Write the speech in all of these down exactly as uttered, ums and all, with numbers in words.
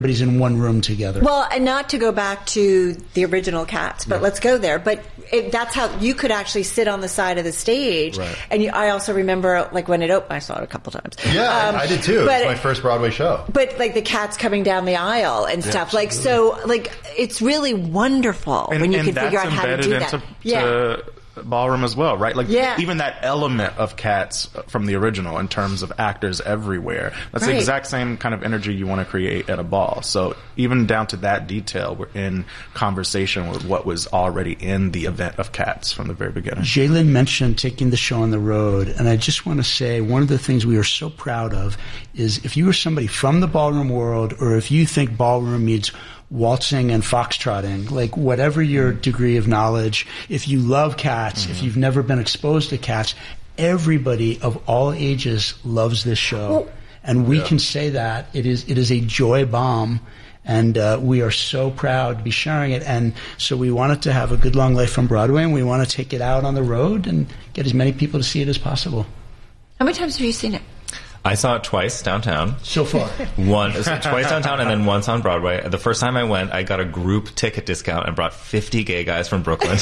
everybody's in one room together. Well, and not to go back to the original Cats, but yeah. let's go there. But it, that's how you could actually sit on the side of the stage. Right. And you, I also remember, like, when it opened, I saw it a couple times. Yeah, um, I did too. It was my first Broadway show. But, like, the Cats coming down the aisle and yeah, stuff. Absolutely. Like, so, like, it's really wonderful and, when you and can figure out how to do into, that. Yeah. To, ballroom as well, right? Like yeah. even that element of Cats from the original in terms of actors everywhere. That's right. the exact same kind of energy you want to create at a ball. So even down to that detail, we're in conversation with what was already in the event of Cats from the very beginning. Jalen mentioned taking the show on the road, and I just want to say one of the things we are so proud of is if you are somebody from the ballroom world, or if you think ballroom means waltzing and foxtrotting, like whatever your degree of knowledge, if you love Cats, mm-hmm. if you've never been exposed to Cats, everybody of all ages loves this show. Well, and we yeah. can say that. It is it is a joy bomb, and uh, we are so proud to be sharing it. And so we want it to have a good long life on Broadway, and we want to take it out on the road and get as many people to see it as possible. How many times have you seen it? I saw it twice downtown. So far. One, so twice downtown and then once on Broadway. The first time I went, I got a group ticket discount and brought fifty gay guys from Brooklyn.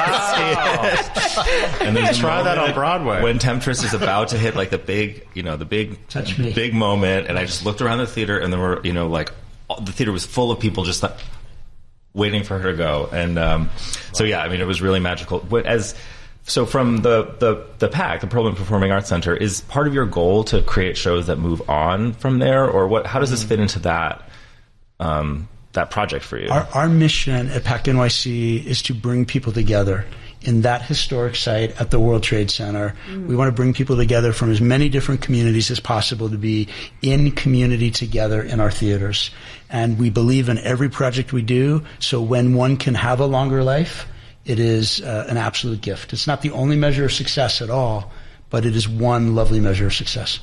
Wow. And then try that on Broadway. When Temptress is about to hit like the big, you know, the big, Touch me. big moment, and I just looked around the theater and there were, you know, like the theater was full of people just like waiting for her to go. And um, so yeah, I mean, it was really magical. But as So from the, the, the PAC, the Perlman Performing Arts Center, is part of your goal to create shows that move on from there? Or what? How does this fit into that um, that project for you? Our, our mission at PAC N Y C is to bring people together in that historic site at the World Trade Center. Mm. We want to bring people together from as many different communities as possible to be in community together in our theaters. And we believe in every project we do, so when one can have a longer life, it is uh, an absolute gift. It's not the only measure of success at all, but it is one lovely measure of success.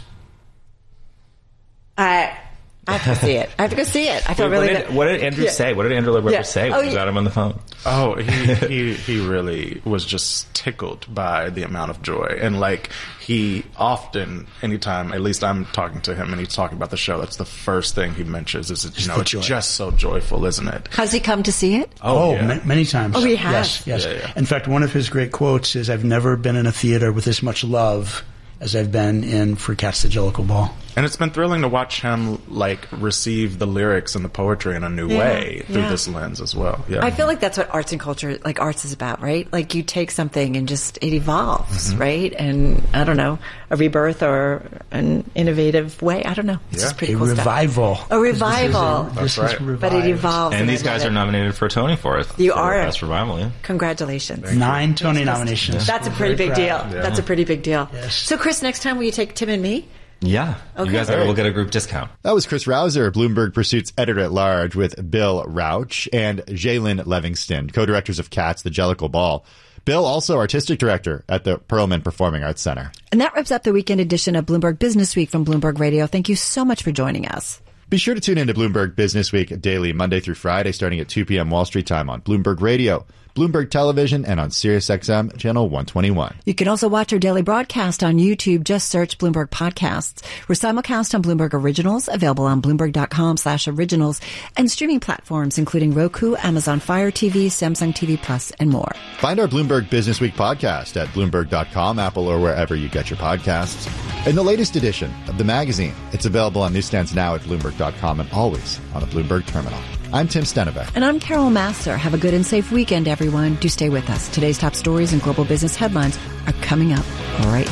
I I have to see it. I have to go see it. I feel Wait, really what did, good. what did Andrew yeah. say? What did Andrew Lloyd Webber yeah. say when oh, you got him on the phone? Oh, he, he he really was just tickled by the amount of joy. And like he often, anytime, at least I'm talking to him and he's talking about the show, that's the first thing he mentions is, you know, it's joy. Just so joyful, isn't it? Has he come to see it? Oh, oh yeah. ma- many times. Oh, he has? Yes, yes. Yeah, yeah. In fact, one of his great quotes is, I've never been in a theater with this much love as I've been in for Cats the Jellicle Ball. And it's been thrilling to watch him like receive the lyrics and the poetry in a new yeah, way through yeah. this lens as well. Yeah. I feel like that's what arts and culture, like arts is about, right? Like you take something and just, it evolves, mm-hmm. right? And I don't know, a rebirth or an innovative way. I don't know. It's yeah. just pretty a cool revival. stuff. A revival. This is, that's this right. But it evolves. And, and these guys are nominated for a Tony for it. You for are. Best Revival, yeah. Congratulations. Thank Nine you. Tony nominations. That's We're a pretty big proud. deal. Yeah. That's a pretty big deal. Yes. So Chris, next time will you take Tim and me? Yeah. Okay. You guys Right. will get a group discount. That was Chris Rouser, Bloomberg Pursuit's editor-at-large, with Bill Rauch and Jalen Livingston, co-directors of Cats, the Jellicle Ball. Bill, also artistic director at the Perlman Performing Arts Center. And that wraps up the weekend edition of Bloomberg Business Week from Bloomberg Radio. Thank you so much for joining us. Be sure to tune in to Bloomberg Business Week daily, Monday through Friday, starting at two p.m. Wall Street time on Bloomberg Radio, Bloomberg Television, and on SiriusXM Channel one twenty-one. You can also watch our daily broadcast on YouTube. Just search Bloomberg Podcasts. We're simulcast on Bloomberg Originals, available on Bloomberg.com slash originals, and streaming platforms including Roku, Amazon Fire T V, Samsung T V Plus, and more. Find our Bloomberg Business Week podcast at Bloomberg dot com, Apple, or wherever you get your podcasts. And the latest edition of the magazine. It's available on newsstands now at Bloomberg dot com and always on the Bloomberg Terminal. I'm Tim Stennebeck. And I'm Carol Massar. Have a good and safe weekend, everyone. Do stay with us. Today's top stories and global business headlines are coming up right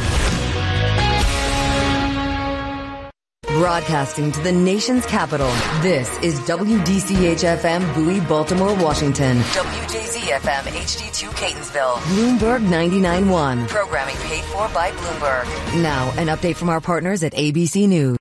now. Broadcasting to the nation's capital, this is W D C H F M Bowie, Baltimore, Washington. W J Z F M H D two Catonsville. Bloomberg ninety-nine point one. Programming paid for by Bloomberg. Now, an update from our partners at A B C News.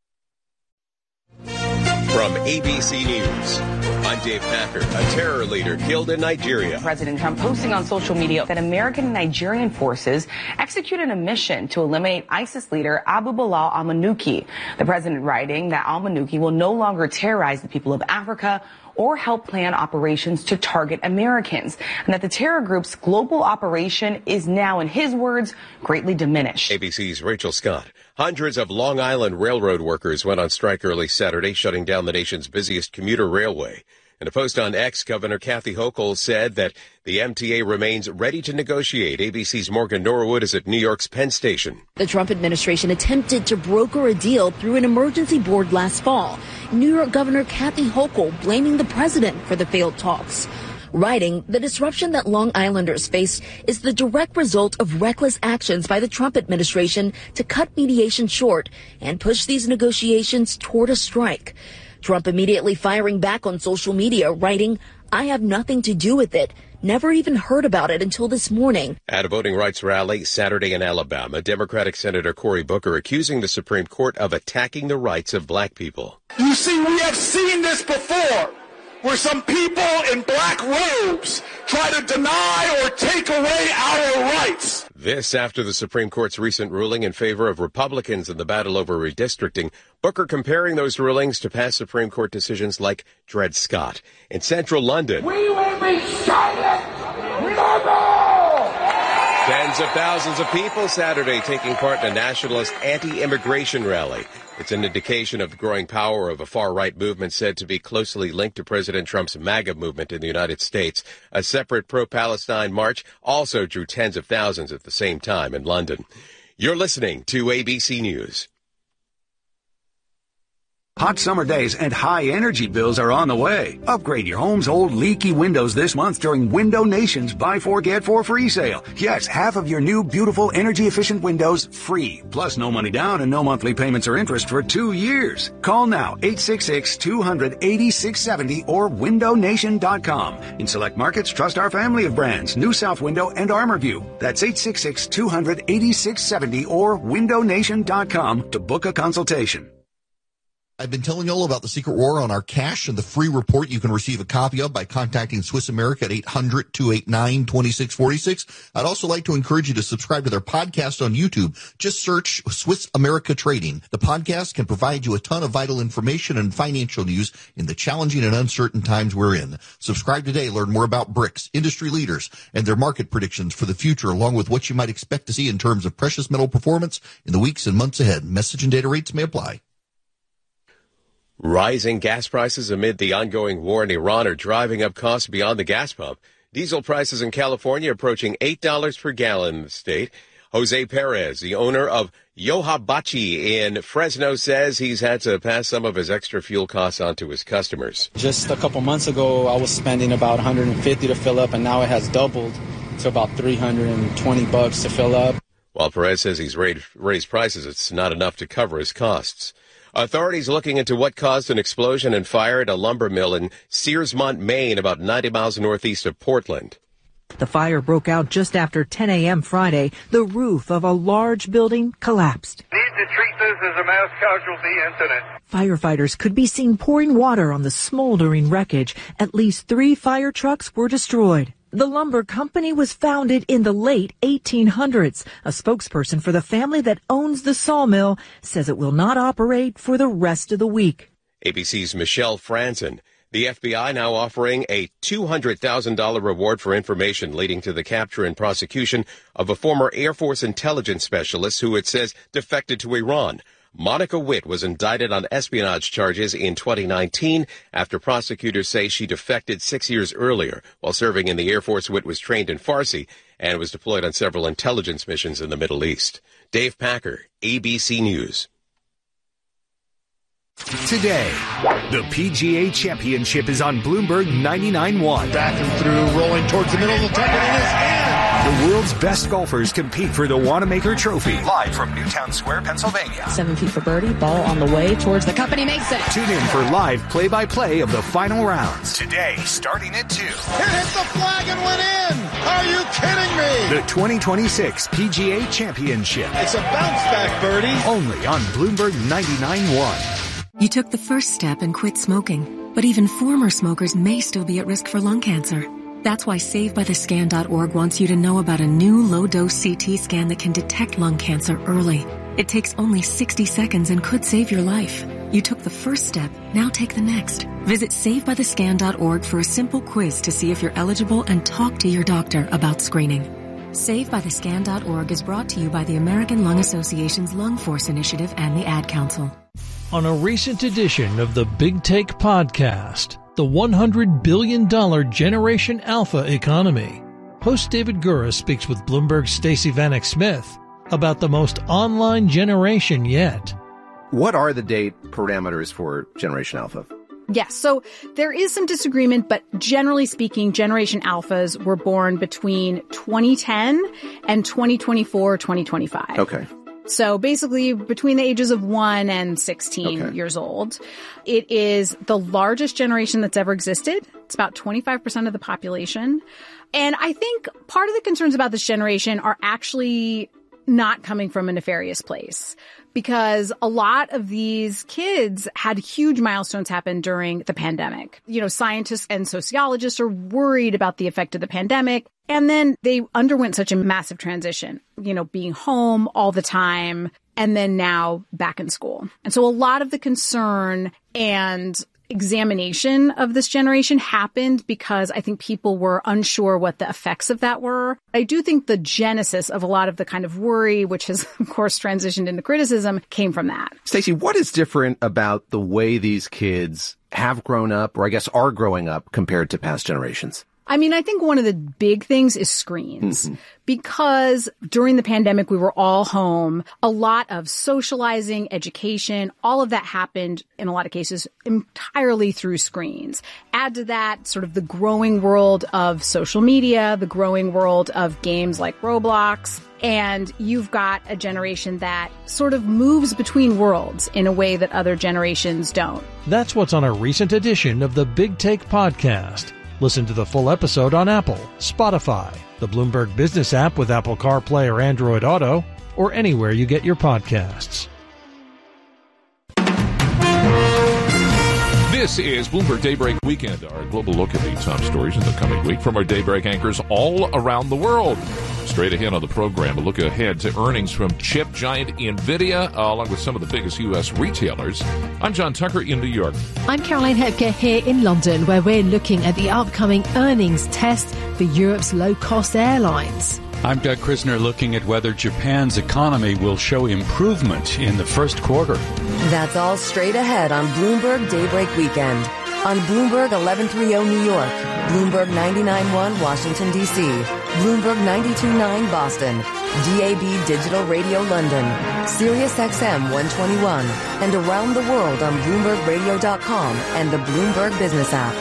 From A B C News, I'm Dave Packer. A terror leader killed in Nigeria. President Trump posting on social media that American and Nigerian forces executed a mission to eliminate ISIS leader Abu Bilal al-Manuki. The president writing that al-Manuki will no longer terrorize the people of Africa or help plan operations to target Americans, and that the terror group's global operation is now, in his words, greatly diminished. A B C's Rachel Scott. Hundreds of Long Island Railroad workers went on strike early Saturday, shutting down the nation's busiest commuter railway. In a post on X, Governor Kathy Hochul said that the M T A remains ready to negotiate. A B C's Morgan Norwood is at New York's Penn Station. The Trump administration attempted to broker a deal through an emergency board last fall. New York Governor Kathy Hochul blaming the president for the failed talks. Writing, the disruption that Long Islanders face is the direct result of reckless actions by the Trump administration to cut mediation short and push these negotiations toward a strike. Trump immediately firing back on social media, writing, "I have nothing to do with it. Never even heard about it until this morning." At a voting rights rally Saturday in Alabama, Democratic Senator Cory Booker accusing the Supreme Court of attacking the rights of black people. You see, we have seen this before, where some people in black robes try to deny or take away our rights. This after the Supreme Court's recent ruling in favor of Republicans in the battle over redistricting. Booker comparing those rulings to past Supreme Court decisions like Dred Scott. In central London, We will be silent never! Tens of thousands of people Saturday taking part in a nationalist anti-immigration rally. It's an indication of the growing power of a far-right movement said to be closely linked to President Trump's MAGA movement in the United States. A separate pro-Palestine march also drew tens of thousands at the same time in London. You're listening to A B C News. Hot summer days and high energy bills are on the way. Upgrade your home's old leaky windows this month during Window Nation's Buy Four, Get Four free sale. Yes, half of your new, beautiful, energy-efficient windows free. Plus no money down and no monthly payments or interest for two years. Call now, eight six six, two hundred, eighty-six seventy or window nation dot com. In select markets, trust our family of brands, New South Window and ArmorView. That's eight six six, two hundred, eighty-six seventy or window nation dot com to book a consultation. I've been telling you all about the secret war on our cash and the free report you can receive a copy of by contacting Swiss America at eight hundred, two eight nine, two six four six. I'd also like to encourage you to subscribe to their podcast on YouTube. Just search Swiss America Trading. The podcast can provide you a ton of vital information and financial news in the challenging and uncertain times we're in. Subscribe today. Learn more about BRICS, industry leaders, and their market predictions for the future, along with what you might expect to see in terms of precious metal performance in the weeks and months ahead. Message and data rates may apply. Rising gas prices amid the ongoing war in Iran are driving up costs beyond the gas pump. Diesel prices in California approaching eight dollars per gallon in the state. Jose Perez, the owner of Yohabachi in Fresno, says he's had to pass some of his extra fuel costs on to his customers. Just a couple months ago, I was spending about one hundred fifty to fill up, and now it has doubled to about three hundred twenty bucks to fill up. While Perez says he's raised, raised prices, it's not enough to cover his costs. Authorities looking into what caused an explosion and fire at a lumber mill in Searsmont, Maine, about ninety miles northeast of Portland. The fire broke out just after ten a.m. Friday. The roof of a large building collapsed. Need to treat this as a mass casualty incident. Firefighters could be seen pouring water on the smoldering wreckage. At least three fire trucks were destroyed. The lumber company was founded in the late eighteen hundreds. A spokesperson for the family that owns the sawmill says it will not operate for the rest of the week. A B C's Michelle Franzen. The F B I now offering a two hundred thousand dollars reward for information leading to the capture and prosecution of a former Air Force intelligence specialist who it says defected to Iran. Monica Witt was indicted on espionage charges in twenty nineteen after prosecutors say she defected six years earlier. While serving in the Air Force, Witt was trained in Farsi and was deployed on several intelligence missions in the Middle East. Dave Packer, A B C News. Today, the P G A Championship is on Bloomberg ninety-nine point one. Back and through, rolling towards the middle of the tuck in his hand. The world's best golfers compete for the Wanamaker Trophy. Live from Newtown Square, Pennsylvania. Seven feet for birdie, ball on the way towards the cup, and he makes it. Tune in for live play-by-play of the final rounds. Today, starting at two. It hit the flag and went in. Are you kidding me? The twenty twenty-six P G A Championship. It's a bounce back birdie. Only on Bloomberg ninety-nine point one. You took the first step and quit smoking, but even former smokers may still be at risk for lung cancer. That's why Save By The Scan dot org wants you to know about a new low-dose C T scan that can detect lung cancer early. It takes only sixty seconds and could save your life. You took the first step, now take the next. Visit save by the scan dot org for a simple quiz to see if you're eligible and talk to your doctor about screening. save by the scan dot org is brought to you by the American Lung Association's Lung Force Initiative and the Ad Council. On a recent edition of the Big Take podcast, the one hundred billion dollars Generation Alpha economy, host David Gura speaks with Bloomberg's Stacey Vanek Smith about the most online generation yet. What are the date parameters for Generation Alpha? Yes, so there is some disagreement, but generally speaking, Generation Alphas were born between twenty ten and twenty twenty-four, twenty twenty-five. Okay. So basically between the ages of one and sixteen Okay. years old. It is the largest generation that's ever existed. It's about twenty-five percent of the population. And I think part of the concerns about this generation are actually not coming from a nefarious place, because a lot of these kids had huge milestones happen during the pandemic. You know, scientists and sociologists are worried about the effect of the pandemic. And then they underwent such a massive transition, you know, being home all the time and then now back in school. And so a lot of the concern and examination of this generation happened because I think people were unsure what the effects of that were. I do think the genesis of a lot of the kind of worry, which has, of course, transitioned into criticism, came from that. Stacey, what is different about the way these kids have grown up, or I guess are growing up, compared to past generations? I mean, I think one of the big things is screens. Mm-hmm. Because during the pandemic, we were all home. A lot of socializing, education, all of that happened in a lot of cases entirely through screens. Add to that sort of the growing world of social media, the growing world of games like Roblox. And you've got a generation that sort of moves between worlds in a way that other generations don't. That's what's on a recent edition of the Big Take podcast. Listen to the full episode on Apple, Spotify, the Bloomberg Business app with Apple CarPlay or Android Auto, or anywhere you get your podcasts. This is Bloomberg Daybreak Weekend, our global look at the top stories in the coming week from our Daybreak anchors all around the world. Straight ahead on the program, a look ahead to earnings from chip giant NVIDIA, uh, along with some of the biggest U S retailers. I'm John Tucker in New York. I'm Caroline Hepker here in London, where we're looking at the upcoming earnings test for Europe's low-cost airlines. I'm Doug Krisner, looking at whether Japan's economy will show improvement in the first quarter. That's all straight ahead on Bloomberg Daybreak Weekend. On Bloomberg eleven thirty New York, Bloomberg ninety-nine point one Washington, D C, Bloomberg ninety-two point nine Boston, D A B Digital Radio London, Sirius X M one twenty-one, and around the world on Bloomberg Radio dot com and the Bloomberg Business app.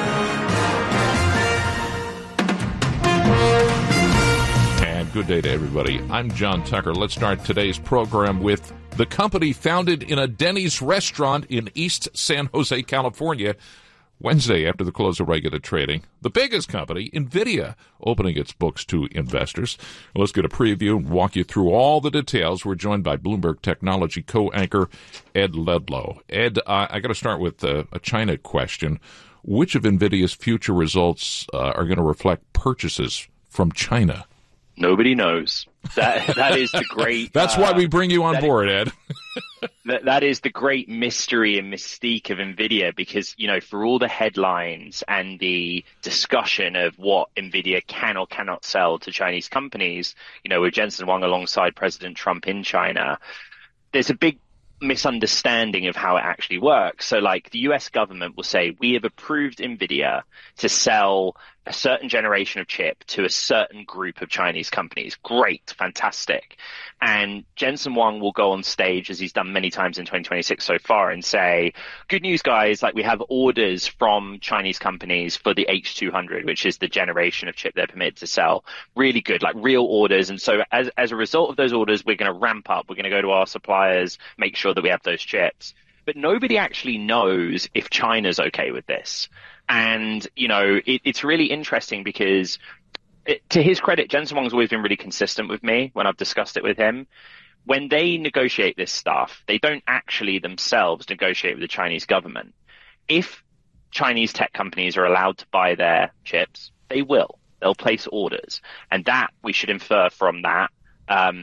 And good day to everybody. I'm John Tucker. Let's start today's program with the company founded in a Denny's restaurant in East San Jose, California, Wednesday after the close of regular trading. The biggest company, NVIDIA, opening its books to investors. Well, let's get a preview and walk you through all the details. We're joined by Bloomberg Technology co-anchor Ed Ledlow. Ed, uh, I got to start with uh, a China question. Which of NVIDIA's future results uh, are going to reflect purchases from China? Nobody knows. That that is the great. That's uh, why we bring you on board, is, Ed. that that is the great mystery and mystique of NVIDIA, because you know, for all the headlines and the discussion of what NVIDIA can or cannot sell to Chinese companies, you know, with Jensen Huang alongside President Trump in China, there's a big misunderstanding of how it actually works. So, like, the U S government will say, we have approved NVIDIA to sell a certain generation of chip to a certain group of Chinese companies. Great, fantastic. And Jensen Huang will go on stage, as he's done many times in twenty twenty-six so far, and say, good news, guys, like, we have orders from Chinese companies for the H two hundred, which is the generation of chip they're permitted to sell. Really good, like real orders. And so as, as a result of those orders, we're going to ramp up. We're going to go to our suppliers, make sure that we have those chips. But nobody actually knows if China's okay with this. And, you know, it, it's really interesting because, it, to his credit, Jensen Huang's always been really consistent with me when I've discussed it with him. When they negotiate this stuff, they don't actually themselves negotiate with the Chinese government. If Chinese tech companies are allowed to buy their chips, they will. They'll place orders. And that, we should infer from that, um,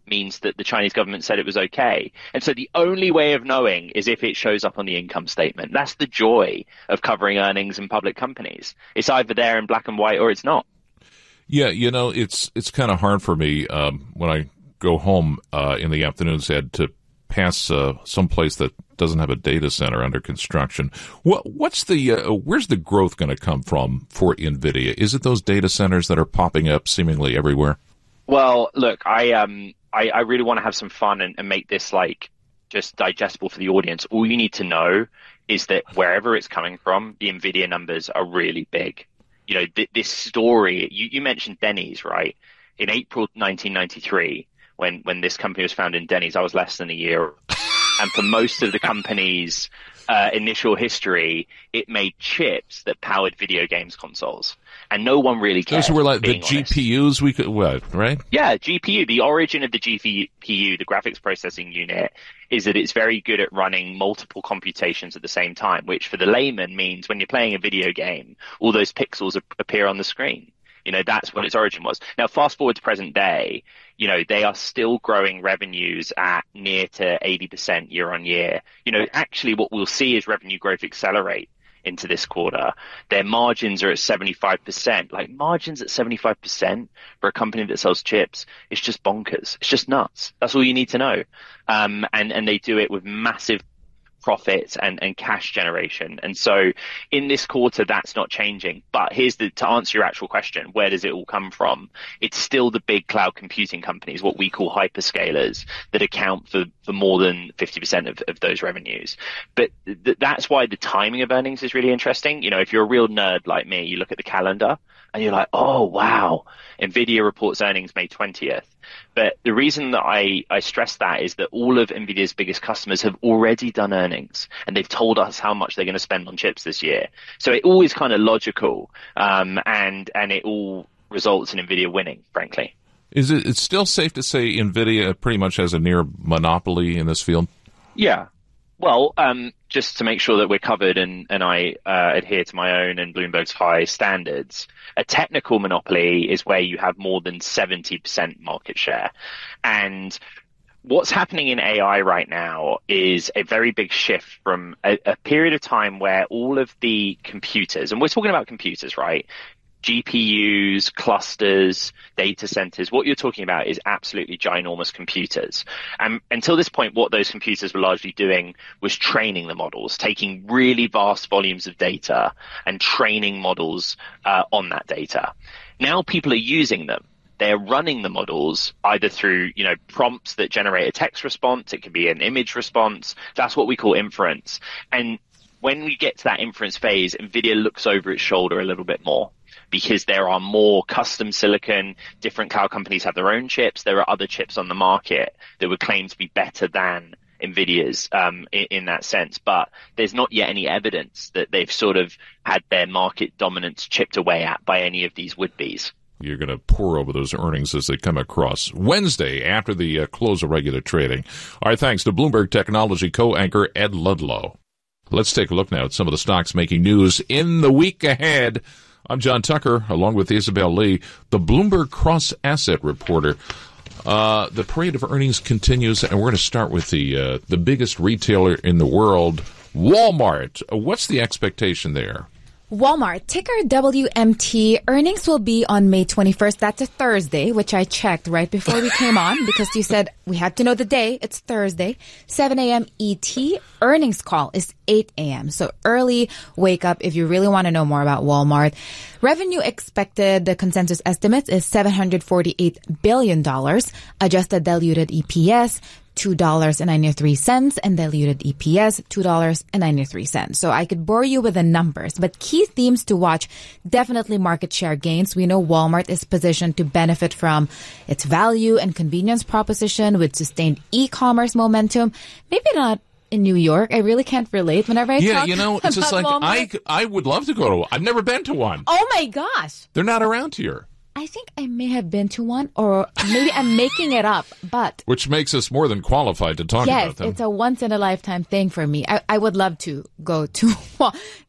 means that the Chinese government said it was okay. And so the only way of knowing is if it shows up on the income statement. That's the joy of covering earnings in public companies. It's either there in black and white or it's not. Yeah, you know, it's it's kind of hard for me um, when I go home uh, in the afternoons, Ed, to pass uh, someplace that doesn't have a data center under construction. What what's the uh, where's the growth going to come from for NVIDIA? Is it those data centers that are popping up seemingly everywhere? Well, look, I um I, I really want to have some fun and, and make this like just digestible for the audience. All you need to know is that wherever it's coming from, the NVIDIA numbers are really big. You know, th- this story, you, you mentioned Denny's, right? In April nineteen ninety-three, when, when this company was founded in Denny's, I was less than a year. And for most of the company's uh, initial history, it made chips that powered video games consoles. And no one really cared. Those were like the honest. G P Us we could, what, right? Yeah, G P U. The origin of the G P U, the graphics processing unit, is that it's very good at running multiple computations at the same time, which for the layman means when you're playing a video game, all those pixels appear on the screen. You know, that's what its origin was. Now, fast forward to present day, you know, they are still growing revenues at near to eighty percent year on year. You know, actually what we'll see is revenue growth accelerate into this quarter. Their margins are at seventy-five percent. Like, margins at seventy-five percent for a company that sells chips, it's just bonkers. It's just nuts. That's all you need to know. Um, and, and they do it with massive profits and, and cash generation. And so in this quarter, that's not changing. But here's the, to answer your actual question, where does it all come from? It's still the big cloud computing companies, what we call hyperscalers, that account for, for more than fifty percent of, of those revenues. But th- that's why the timing of earnings is really interesting. You know, if you're a real nerd like me, you look at the calendar and you're like, oh, wow, NVIDIA reports earnings May twentieth. But the reason that I, I stress that is that all of NVIDIA's biggest customers have already done earnings, and they've told us how much they're going to spend on chips this year. So it all is kind of logical, um, and and it all results in NVIDIA winning, frankly. Is it it's still safe to say NVIDIA pretty much has a near monopoly in this field? Yeah. Well, um, just to make sure that we're covered and, and I uh, adhere to my own and Bloomberg's high standards, a technical monopoly is where you have more than seventy percent market share. And what's happening in A I right now is a very big shift from a, a period of time where all of the computers, and we're talking about computers, right? G P Us, clusters, data centers, what you're talking about is absolutely ginormous computers. And until this point, what those computers were largely doing was training the models, taking really vast volumes of data and training models uh, on that data. Now people are using them. They're running the models either through, you know, prompts that generate a text response. It can be an image response. That's what we call inference. And when we get to that inference phase, NVIDIA looks over its shoulder a little bit more, because there are more custom silicon. Different cloud companies have their own chips. There are other chips on the market that would claim to be better than NVIDIA's um, in, in that sense. But there's not yet any evidence that they've sort of had their market dominance chipped away at by any of these would-bes. You're going to pour over those earnings as they come across Wednesday after the uh, close of regular trading. All right, thanks to Bloomberg Technology co-anchor Ed Ludlow. Let's take a look now at some of the stocks making news in the week ahead. I'm John Tucker, along with Isabel Lee, the Bloomberg Cross Asset Reporter. Uh, the parade of earnings continues, and we're going to start with the uh, the biggest retailer in the world, Walmart. What's the expectation there? Walmart, ticker W M T, earnings will be on May twenty-first. That's a Thursday, which I checked right before we came on because you said we had to know the day. It's Thursday, seven a.m. E T. Earnings call is eight a.m. So early wake up if you really want to know more about Walmart. Revenue expected, the consensus estimates is seven hundred forty-eight billion dollars. Adjusted diluted E P S, two dollars and ninety-three cents, and diluted E P S, two dollars and ninety-three cents. So I could bore you with the numbers, but key themes to watch, definitely market share gains. We know Walmart is positioned to benefit from its value and convenience proposition with sustained e-commerce momentum. Maybe not in New York. I really can't relate whenever I yeah, talk you know, it's just like, Walmart. I, I would love to go to, I've never been to one. Oh my gosh. They're not around here. I think I may have been to one, or maybe I'm making it up, but... Which makes us more than qualified to talk yes, about them. Yes, it's a once-in-a-lifetime thing for me. I, I would love to go to... Well,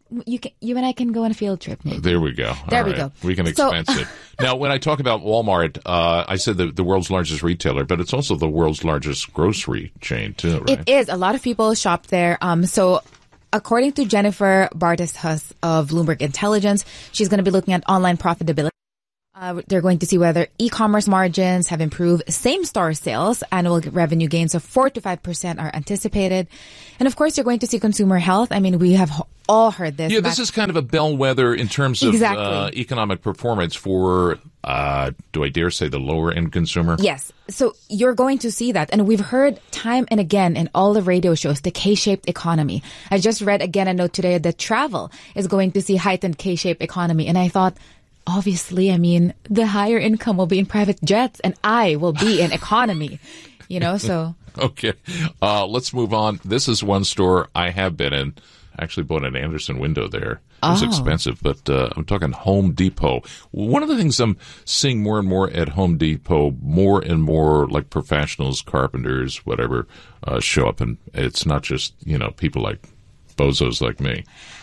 you can, you and I can go on a field trip. Maybe. There we go. There All we right. go. We can So- expense it. Now, when I talk about Walmart, uh, I said the, the world's largest retailer, but it's also the world's largest grocery chain, too, right? It is. A lot of people shop there. Um, so according to Jennifer Bartis-Huss of Bloomberg Intelligence, she's going to be looking at online profitability. Uh, they're going to see whether e-commerce margins have improved. Same-store sales, annual revenue gains of four to five percent are anticipated. And of course, you're going to see consumer health. I mean, we have h- all heard this. Yeah, this is kind of a bellwether in terms of Exactly. uh, economic performance for, uh, do I dare say, the lower-end consumer? Yes. So you're going to see that. And we've heard time and again in all the radio shows, the K-shaped economy. I just read again a note today that travel is going to see heightened K-shaped economy. And I thought, obviously, I mean, the higher income will be in private jets and I will be in economy, you know, so. Okay. Uh, let's move on. This is one store I have been in. I actually bought an Anderson window there. It was Oh. expensive, but uh, I'm talking Home Depot. One of the things I'm seeing more and more at Home Depot, more and more like professionals, carpenters, whatever, uh, show up. And it's not just, you know, people like bozos like me.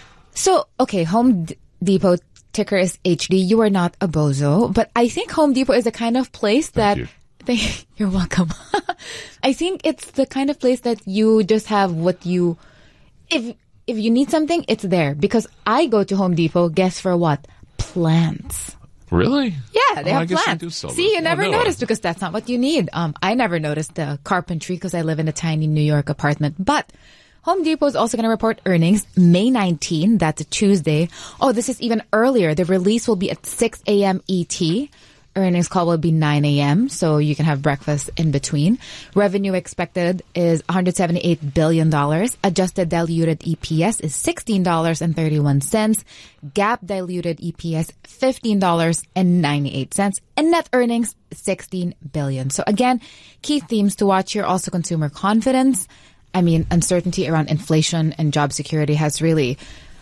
So, okay, Home D- Depot ticker is H D. You are not a bozo, but I think Home Depot is the kind of place that you. they, you're welcome. I think it's the kind of place that you just have what you, if, if you need something, it's there. Because I go to Home Depot, guess for what? Plants. Really? Yeah, they Oh, I have guess they plants. do sell See, those. you Oh, never no. noticed because that's not what you need. Um, I never noticed the carpentry because I live in a tiny New York apartment. But Home Depot is also going to report earnings May nineteenth. That's a Tuesday. Oh, this is even earlier. The release will be at six a.m. E T. Earnings call will be nine a.m. So you can have breakfast in between. Revenue expected is one hundred seventy-eight billion dollars. Adjusted diluted E P S is sixteen dollars and thirty-one cents. GAAP diluted E P S fifteen dollars and ninety-eight cents. And net earnings sixteen billion dollars. So again, key themes to watch here, also consumer confidence. I mean, uncertainty around inflation and job security has really,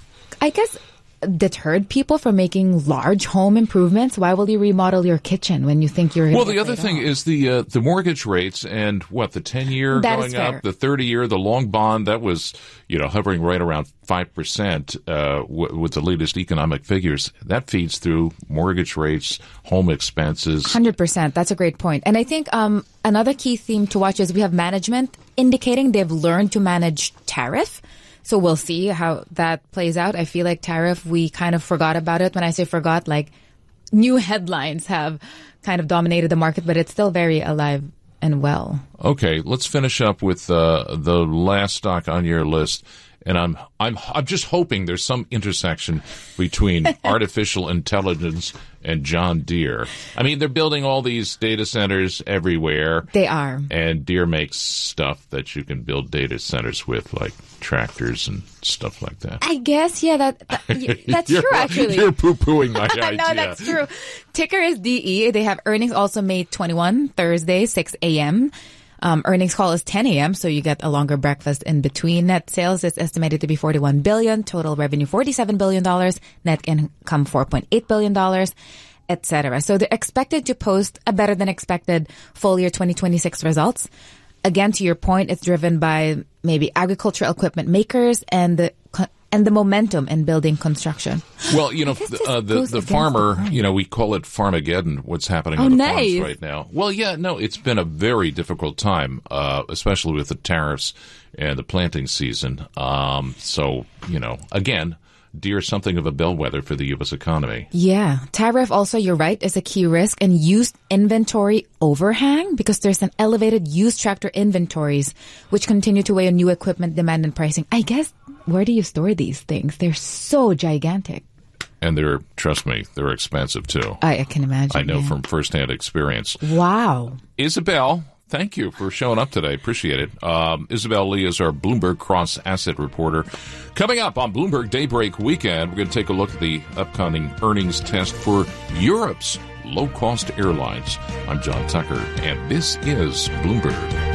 I guess, deterred people from making large home improvements. Why will you remodel your kitchen when you think you're going Well, to the other thing is the uh, the mortgage rates and what the ten year That going is fair. up, the thirty year, the long bond that was you know hovering right around five percent uh, w- with the latest economic figures. That feeds through mortgage rates, home expenses. one hundred percent. That's a great point. And I think um, another key theme to watch is we have management indicating they've learned to manage tariff. So we'll see how that plays out. I feel like tariff, we kind of forgot about it. When I say forgot, like new headlines have kind of dominated the market, but it's still very alive and well. Okay, let's finish up with uh, the last stock on your list. And I'm I'm I'm just hoping there's some intersection between artificial intelligence and John Deere. I mean, they're building all these data centers everywhere. They are. And Deere makes stuff that you can build data centers with, like tractors and stuff like that. I guess, yeah, that, that y- that's You're- true, actually. You're poo-pooing my idea. No, that's true. Ticker is D E. They have earnings also May twenty-first, Thursday, six a.m. Um, earnings call is ten a.m., so you get a longer breakfast in between. Net sales is estimated to be forty-one billion dollars, total revenue forty-seven billion dollars, net income four point eight billion dollars, et cetera. So they're expected to post a better than expected full year twenty twenty-six results. Again, to your point, it's driven by maybe agricultural equipment makers and the and the momentum in building construction. Well, you know, guess the, this uh, the, goes the against farmer, the grain. you know, we call it Farmageddon, what's happening Oh, on the nice. farms right now. Well, yeah, no, it's been a very difficult time, uh, especially with the tariffs and the planting season. Um, so, you know, again, Deere is something of a bellwether for the U S economy. Yeah. Tariff also, you're right, is a key risk, and used inventory overhang because there's an elevated used tractor inventories, which continue to weigh on new equipment demand and pricing. I guess, where do you store these things? They're so gigantic. And they're, trust me, they're expensive too. I, I can imagine. I know yeah. from firsthand experience. Wow. Isabel, thank you for showing up today. Appreciate it. Um, Isabel Lee is our Bloomberg Cross Asset reporter. Coming up on Bloomberg Daybreak Weekend, we're going to take a look at the upcoming earnings test for Europe's low-cost airlines. I'm John Tucker, and this is Bloomberg.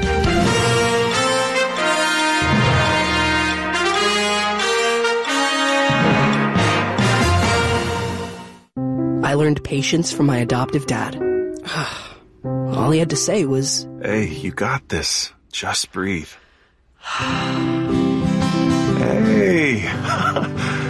I learned patience from my adoptive dad. All he had to say was, "Hey, you got this. Just breathe." Hey,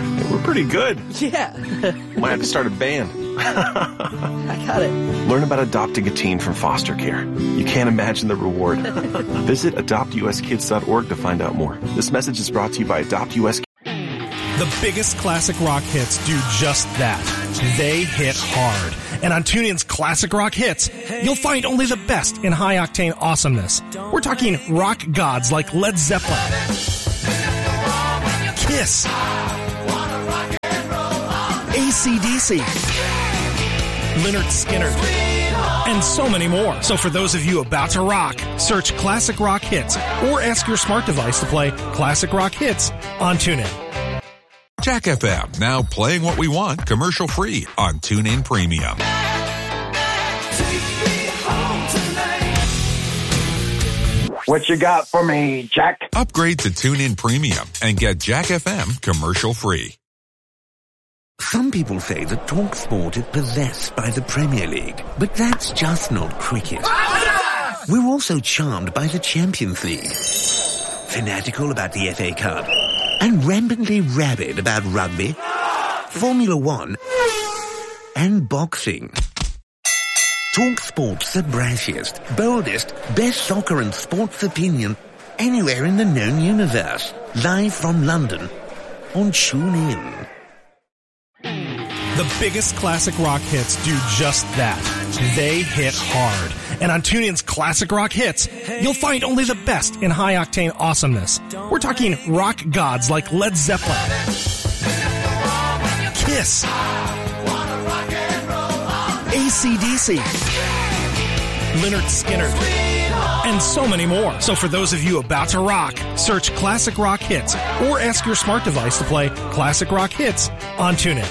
pretty good. Yeah. Might have to start a band. I got it. Learn about adopting a teen from foster care. You can't imagine the reward. Visit adopt u s kids dot org to find out more. This message is brought to you by Adopt U S. The biggest classic rock hits do just that. They hit hard. And on TuneIn's Classic Rock Hits, you'll find only the best in high-octane awesomeness. We're talking rock gods like Led Zeppelin, Kiss, A C D C, Lynyrd Skynyrd, and so many more. So for those of you about to rock, search Classic Rock Hits or ask your smart device to play Classic Rock Hits on TuneIn. Jack F M, now playing what we want commercial-free on TuneIn Premium. What you got for me, Jack? Upgrade to TuneIn Premium and get Jack F M commercial-free. Some people say that TalkSport is possessed by the Premier League, but that's just not cricket. We're also charmed by the Champions League, fanatical about the F A Cup, and rampantly rabid about rugby, Formula One, and boxing. TalkSport's the brashiest, boldest, best soccer and sports opinion anywhere in the known universe. Live from London on TuneIn. The biggest classic rock hits do just that. They hit hard. And on TuneIn's Classic Rock Hits, you'll find only the best in high-octane awesomeness. We're talking rock gods like Led Zeppelin, Kiss, A C D C, Lynyrd Skynyrd, and so many more. So for those of you about to rock, search Classic Rock Hits or ask your smart device to play Classic Rock Hits on TuneIn.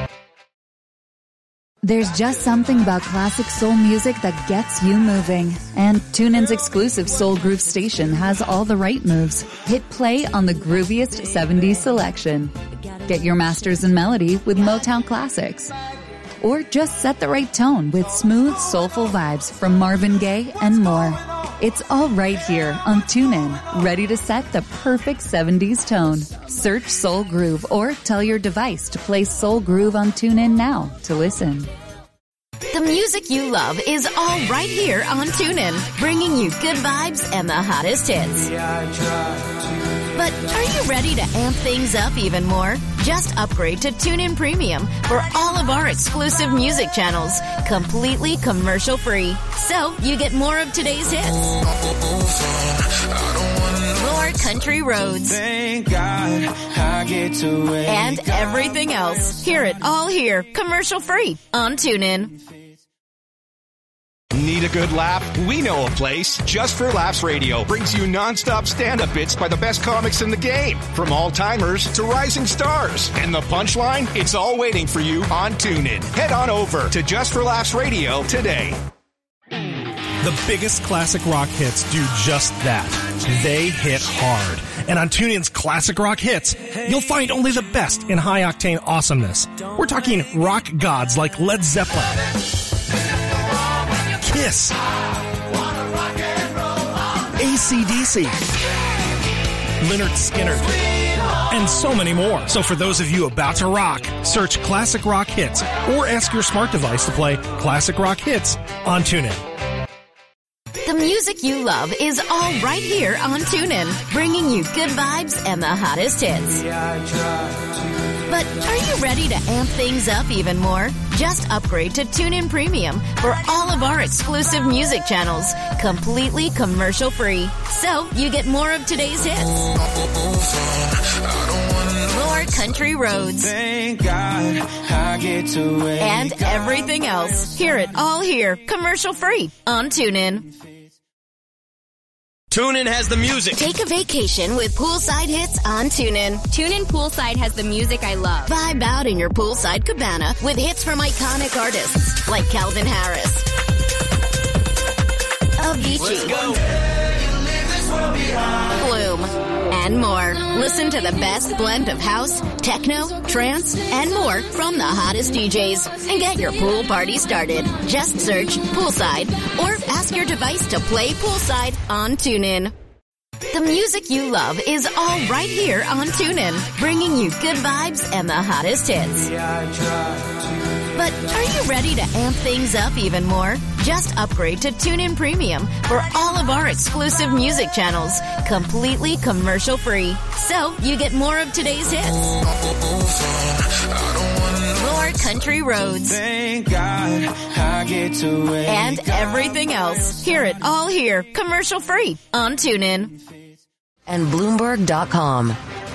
There's just something about classic soul music that gets you moving. And TuneIn's exclusive Soul Groove station has all the right moves. Hit play on the grooviest seventies selection. Get your masters in melody with Motown classics. Or just set the right tone with smooth, soulful vibes from Marvin Gaye and more. It's all right here on TuneIn, ready to set the perfect seventies tone. Search Soul Groove or tell your device to play Soul Groove on TuneIn now to listen. The music you love is all right here on TuneIn, bringing you good vibes and the hottest hits. But are you ready to amp things up even more? Just upgrade to TuneIn Premium for all of our exclusive music channels, completely commercial-free. So you get more of today's hits, more country roads, Thank God I get to and everything else. Hear it all here, commercial-free on TuneIn. Need a good laugh? We know a place. Just for Laughs Radio brings you non-stop stand-up bits by the best comics in the game, from all-timers to rising stars. And the punchline? It's all waiting for you on TuneIn. Head on over to Just for Laughs Radio today. The biggest classic rock hits do just that. They hit hard. And on TuneIn's Classic Rock Hits, you'll find only the best in high-octane awesomeness. We're talking rock gods like Led Zeppelin, Kiss, A C D C, Lynyrd Skynyrd, and so many more. So for those of you about to rock, search Classic Rock Hits or ask your smart device to play Classic Rock Hits on TuneIn. The music you love is all right here on TuneIn, bringing you good vibes and the hottest hits. But are you ready to amp things up even more? Just upgrade to TuneIn Premium for all of our exclusive music channels, completely commercial-free. So you get more of today's hits, more country roads, Thank God I get to and everything else. Hear it all here, commercial-free on TuneIn. TuneIn has the music. Take a vacation with poolside hits on TuneIn. TuneIn Poolside has the music I love. Vibe out in your poolside cabana with hits from iconic artists like Calvin Harris, Avicii, Flume, and more. Listen to the best blend of house, techno, trance, and more from the hottest D Js and get your pool party started. Just search Poolside or ask your device to play Poolside on TuneIn. The music you love is all right here on TuneIn, bringing you good vibes and the hottest hits. But are you ready to amp things up even more? Just upgrade to TuneIn Premium for all of our exclusive music channels, completely commercial-free. So you get more of today's hits, more country roads, Thank God I get to wake and everything else. Hear it all here, commercial-free on TuneIn. And Bloomberg dot com.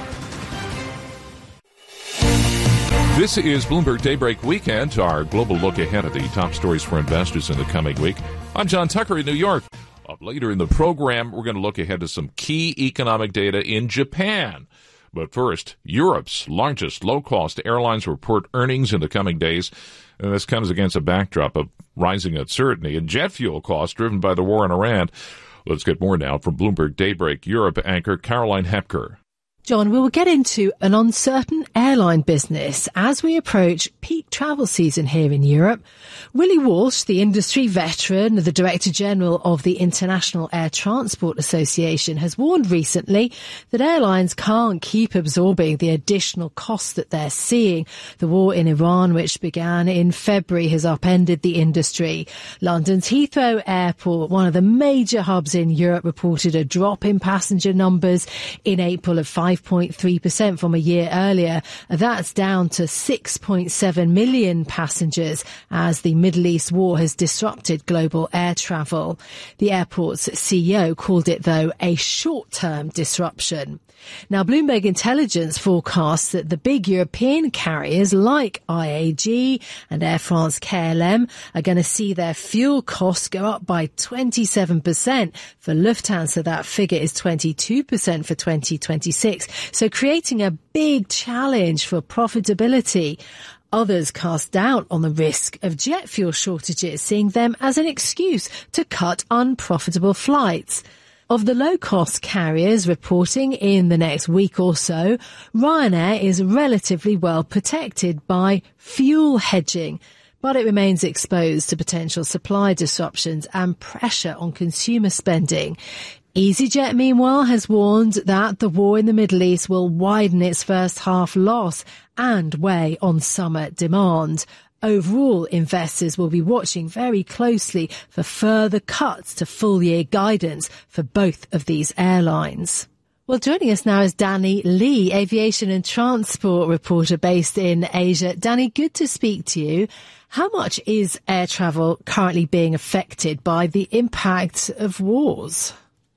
This is Bloomberg Daybreak Weekend, our global look ahead at the top stories for investors in the coming week. I'm John Tucker in New York. Up later in the program, we're going to look ahead to some key economic data in Japan. But first, Europe's largest low-cost airlines report earnings in the coming days. And this comes against a backdrop of rising uncertainty and jet fuel costs driven by the war in Iran. Let's get more now from Bloomberg Daybreak Europe anchor Caroline Hepker. John, we will get into an uncertain airline business as we approach peak travel season here in Europe. Willie Walsh, the industry veteran, the Director General of the International Air Transport Association, has warned recently that airlines can't keep absorbing the additional costs that they're seeing. The war in Iran, which began in February, has upended the industry. London's Heathrow Airport, one of the major hubs in Europe, reported a drop in passenger numbers in April of five point three percent from a year earlier. That's down to six point seven million passengers as the Middle East war has disrupted global air travel. The airport's C E O called it, though, a short-term disruption. Now, Bloomberg Intelligence forecasts that the big European carriers like I A G and Air France-K L M are going to see their fuel costs go up by twenty-seven percent. For Lufthansa, that figure is twenty-two percent for twenty twenty-six. So creating a big challenge for profitability. Others cast doubt on the risk of jet fuel shortages, seeing them as an excuse to cut unprofitable flights. Of the low-cost carriers reporting in the next week or so, Ryanair is relatively well protected by fuel hedging, but it remains exposed to potential supply disruptions and pressure on consumer spending. EasyJet, meanwhile, has warned that the war in the Middle East will widen its first half loss and weigh on summer demand. Overall, investors will be watching very closely for further cuts to full-year guidance for both of these airlines. Well, joining us now is Danny Lee, aviation and transport reporter based in Asia. Danny, good to speak to you. How much is air travel currently being affected by the impact of wars?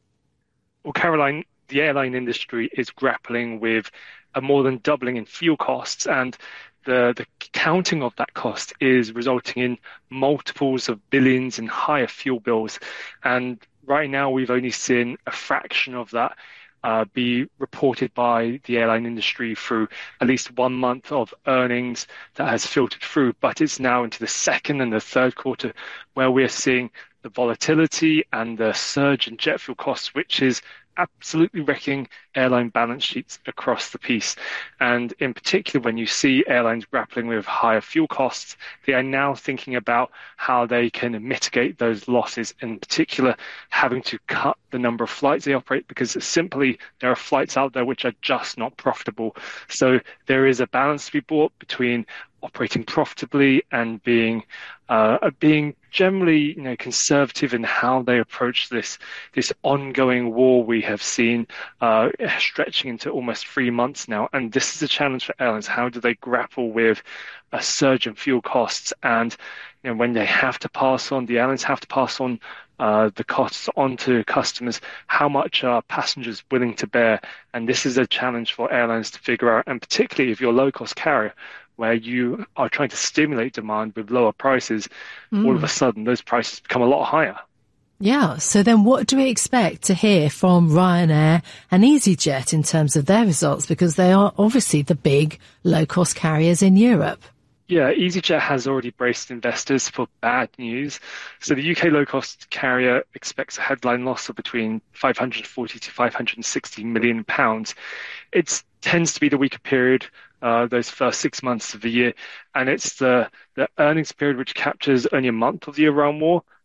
Well, Caroline, the airline industry is grappling with a more than doubling in fuel costs, and the, the counting of that cost is resulting in multiples of billions in higher fuel bills. And right now, we've only seen a fraction of that uh, be reported by the airline industry through at least one month of earnings that has filtered through. But it's now into the second and the third quarter where we're seeing the volatility and the surge in jet fuel costs, which is absolutely wrecking airline balance sheets across the piece. And in particular, when you see airlines grappling with higher fuel costs, they are now thinking about how they can mitigate those losses, in particular, having to cut the number of flights they operate, because simply there are flights out there which are just not profitable. So there is a balance to be brought between operating profitably and being uh, being generally, you know, conservative in how they approach this this ongoing war we have seen uh, stretching into almost three months now. And this is a challenge for airlines. How do they grapple with a surge in fuel costs? And you know, when they have to pass on, the airlines have to pass on uh, the costs onto customers, how much are passengers willing to bear? And this is a challenge for airlines to figure out, and particularly if you're a low-cost carrier, where you are trying to stimulate demand with lower prices, mm. all of a sudden those prices become a lot higher. Yeah, so then what do we expect to hear from Ryanair and EasyJet in terms of their results? Because they are obviously the big low-cost carriers in Europe. Yeah, EasyJet has already braced investors for bad news. So the U K low-cost carrier expects a headline loss of between five hundred forty to five hundred sixty million pounds. It tends to be the weaker period, uh, those first six months of the year, and it's the, the earnings period which captures only a month of the Iran war,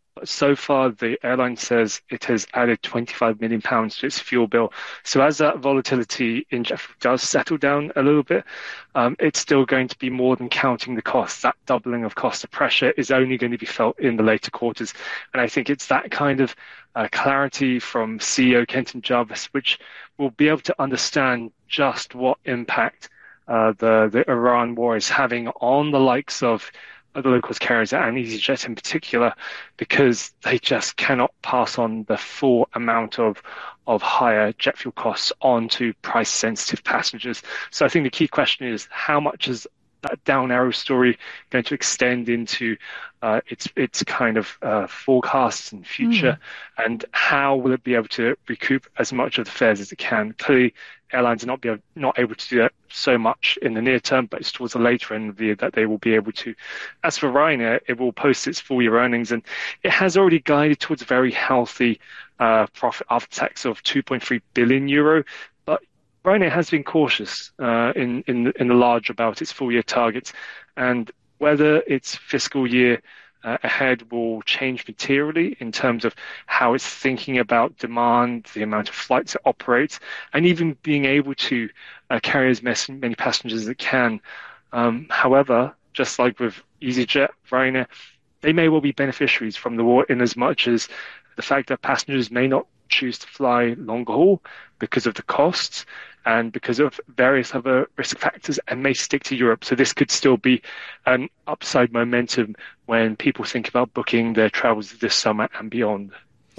But so far, the airline says it has added twenty-five million pounds to its fuel bill. So as that volatility in jet fuel does settle down a little bit, um, it's still going to be more than counting the costs. That doubling of cost of pressure is only going to be felt in the later quarters. And I think it's that kind of uh, clarity from C E O Kenton Jarvis, which will be able to understand just what impact uh, the, the Iran war is having on the likes of the low-cost carriers and EasyJet in particular, because they just cannot pass on the full amount of of higher jet fuel costs onto price-sensitive passengers. So I think the key question is, how much is that down arrow story going to extend into uh, its its kind of uh, forecasts and future, mm. and how will it be able to recoup as much of the fares as it can? Clearly, airlines are not be able, not able to do that so much in the near term, but it's towards the later end of the year that they will be able to. As for Ryanair, it will post its full year earnings, and it has already guided towards a very healthy uh, profit after tax of two point three billion euro. But Ryanair has been cautious uh, in in the, in the large about its full year targets, and whether its fiscal year Uh, ahead will change materially in terms of how it's thinking about demand, the amount of flights it operates, and even being able to uh, carry as many passengers as it can. Um, however, just like with EasyJet, Ryanair, they may well be beneficiaries from the war in as much as the fact that passengers may not choose to fly longer haul because of the costs and because of various other risk factors, and may stick to Europe. So this could still be an upside momentum when people think about booking their travels this summer and beyond.